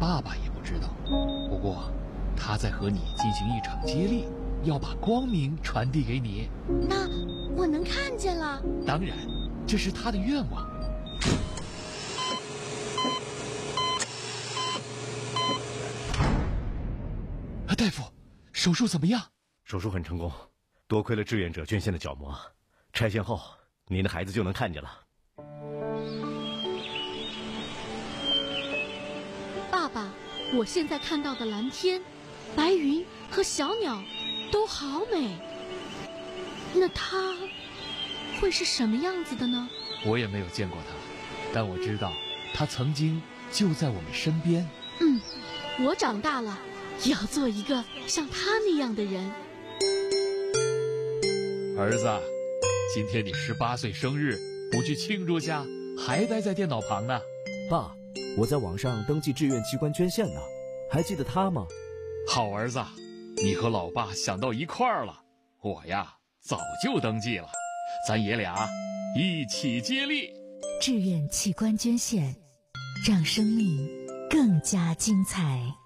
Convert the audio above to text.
爸爸也不知道。不过，他在和你进行一场接力，要把光明传递给你。 那我能看见了？ 当然，这是他的愿望。大夫，手术怎么样？ 手术很成功，多亏了志愿者捐献的角膜，拆线后您的孩子就能看见了。 爸爸，我现在看到的蓝天、白云和小鸟都好美，那它会是什么样子的呢？ 我也没有见过它，但我知道它曾经就在我们身边。 我长大了也要做一个像他那样的人。 儿子，今天你18岁生日，不去庆祝下，还待在电脑旁呢。 爸，我在网上登记志愿器官捐献呢，还记得他吗？ 好儿子，你和老爸想到一块儿了。我呀，早就登记了，咱爷俩一起接力。 志愿器官捐献，让生命更加精彩。